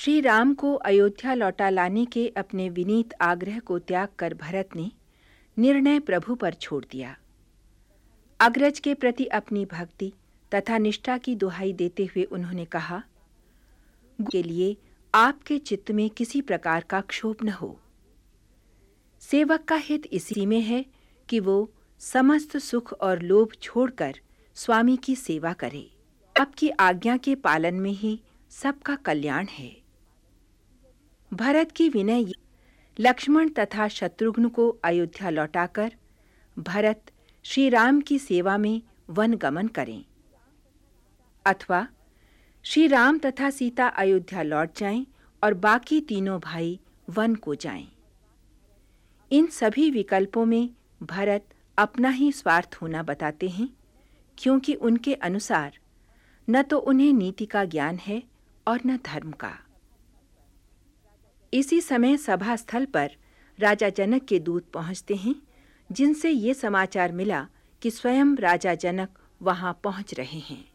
श्री राम को अयोध्या लौटा लाने के अपने विनीत आग्रह को त्याग कर भरत ने निर्णय प्रभु पर छोड़ दिया। अग्रज के प्रति अपनी भक्ति तथा निष्ठा की दुहाई देते हुए उन्होंने कहा, के लिए आपके चित्त में किसी प्रकार का क्षोभ न हो। सेवक का हित इसी में है कि वो समस्त सुख और लोभ छोड़कर स्वामी की सेवा करे। आपकी आज्ञा के पालन में ही सबका कल्याण है। भरत की विनय। लक्ष्मण तथा शत्रुघ्न को अयोध्या लौटाकर भरत श्री राम की सेवा में वन गमन करें, अथवा श्री राम तथा सीता अयोध्या लौट जाएं और बाकी तीनों भाई वन को जाएं। इन सभी विकल्पों में भरत अपना ही स्वार्थ होना बताते हैं, क्योंकि उनके अनुसार न तो उन्हें नीति का ज्ञान है और न धर्म का। इसी समय सभा स्थल पर राजा जनक के दूत पहुंचते हैं, जिनसे ये समाचार मिला कि स्वयं राजा जनक वहां पहुंच रहे हैं।